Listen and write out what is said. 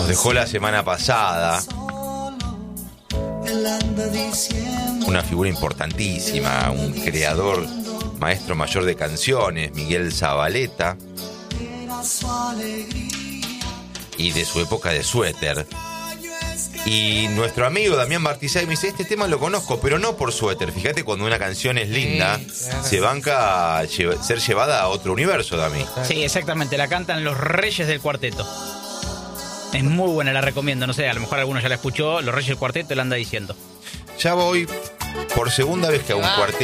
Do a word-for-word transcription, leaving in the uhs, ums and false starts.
Nos dejó la semana pasada una figura importantísima, un creador, maestro mayor de canciones, Miguel Zavaleta, y de su época de Suéter. Y nuestro amigo Damián Martizay me dice, este tema lo conozco, pero no por Suéter. Fíjate, cuando una canción es linda, sí, claro, se banca lle- ser llevada a otro universo, Dami. Sí, exactamente, la cantan los Reyes del Cuarteto. Es muy buena, la recomiendo, no sé, a lo mejor alguno ya la escuchó, los Reyes del Cuarteto la anda diciendo. Ya voy por segunda vez que hago un cuarteto.